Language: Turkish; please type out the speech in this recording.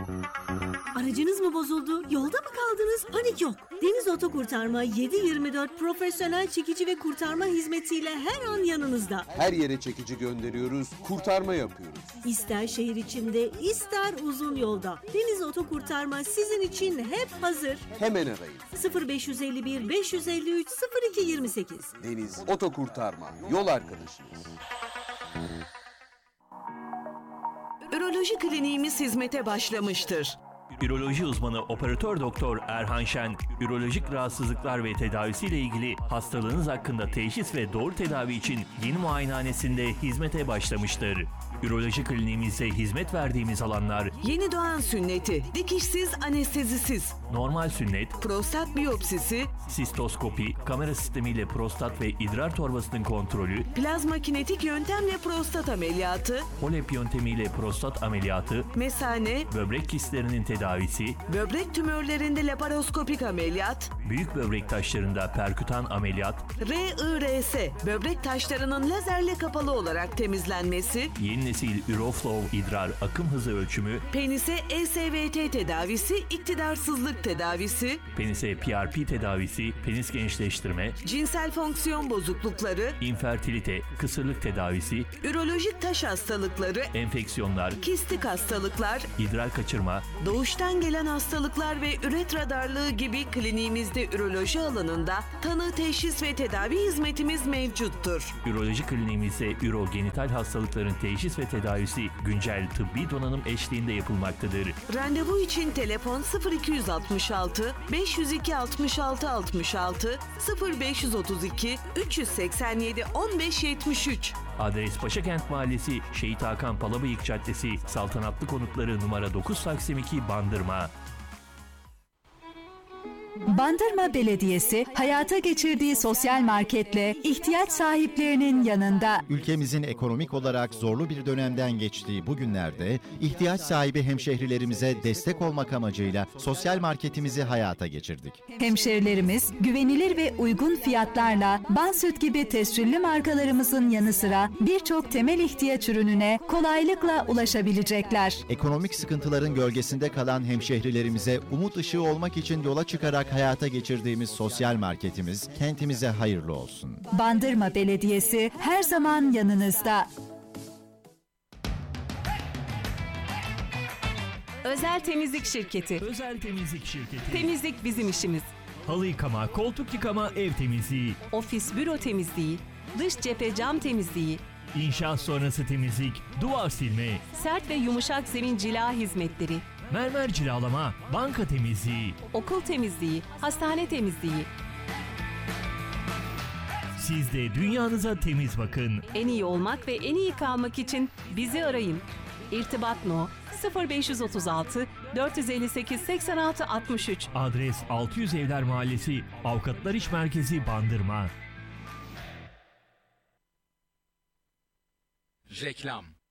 Aracınız mı bozuldu? Yolda mı kaldınız? Panik yok. Deniz Otokurtarma 7/24 profesyonel çekici ve kurtarma hizmetiyle her an yanınızda. Her yere çekici gönderiyoruz, kurtarma yapıyoruz. İster şehir içinde, ister uzun yolda. Deniz Otokurtarma sizin için hep hazır. Hemen arayın. 0551 553 0228. Deniz Otokurtarma, yol arkadaşınız. Üroloji kliniğimiz hizmete başlamıştır. Üroloji uzmanı operatör doktor Erhan Şen, ürolojik rahatsızlıklar ve tedavisiyle ilgili hastalığınız hakkında teşhis ve doğru tedavi için yeni muayenehanesinde hizmete başlamıştır. Üroloji kliniğimizde hizmet verdiğimiz alanlar: Yeni doğan sünneti, dikişsiz, anestezisiz, normal sünnet, prostat biyopsisi, sistoskopi, kamera sistemiyle prostat ve idrar torbasının kontrolü, plazma kinetik yöntemle prostat ameliyatı, HOLEP yöntemiyle prostat ameliyatı, mesane, böbrek kistlerinin tedavisi, böbrek tümörlerinde laparoskopik ameliyat, büyük böbrek taşlarında perkütan ameliyat, RIRS, böbrek taşlarının lazerle kapalı olarak temizlenmesi, yeni nesil Uroflow idrar akım hızı ölçümü, penise ESVT tedavisi, iktidarsızlık tedavisi, penise PRP tedavisi, penis gençleştirme, cinsel fonksiyon bozuklukları, infertilite, kısırlık tedavisi, ürolojik taş hastalıkları, enfeksiyonlar, kistik hastalıklar, idrar kaçırma, doğuştan gelen hastalıklar ve üretra darlığı gibi kliniğimizde üroloji alanında tanı, teşhis ve tedavi hizmetimiz mevcuttur. üroloji kliniğimizde ürogenital hastalıkların teşhis ve tedavisi güncel tıbbi donanım eşliğinde yapılmaktadır. Randevu için telefon 0266 502 66 66 0532 387 15 73. Adres Paşakent Mahallesi, Şehit Hakan Palabıyık Caddesi, Saltanatlı Konutları numara 9 Taksim 2 Bandırma. Bandırma Belediyesi hayata geçirdiği sosyal marketle ihtiyaç sahiplerinin yanında. Ülkemizin ekonomik olarak zorlu bir dönemden geçtiği bu günlerde ihtiyaç sahibi hemşehrilerimize destek olmak amacıyla sosyal marketimizi hayata geçirdik. Hemşehrilerimiz güvenilir ve uygun fiyatlarla Bansüt gibi tescilli markalarımızın yanı sıra birçok temel ihtiyaç ürününe kolaylıkla ulaşabilecekler. Ekonomik sıkıntıların gölgesinde kalan hemşehrilerimize umut ışığı olmak için yola çıkarak hayata geçirdiğimiz sosyal marketimiz kentimize hayırlı olsun. Bandırma Belediyesi her zaman yanınızda. Özel Temizlik Şirketi. Özel Temizlik Şirketi. Temizlik bizim işimiz. Halı yıkama, koltuk yıkama, ev temizliği, Ofis, büro temizliği, dış cephe cam temizliği, inşaat sonrası temizlik, duvar silme, sert ve yumuşak zemin cila hizmetleri, mermer cilalama, banka temizliği. okul temizliği, hastane temizliği. Siz de dünyanıza temiz bakın. En iyi olmak ve en iyi kalmak için bizi arayın. İrtibat No 0536 458 86 63. Adres 600 Evler Mahallesi, Avukatlar İş Merkezi Bandırma. Reklam.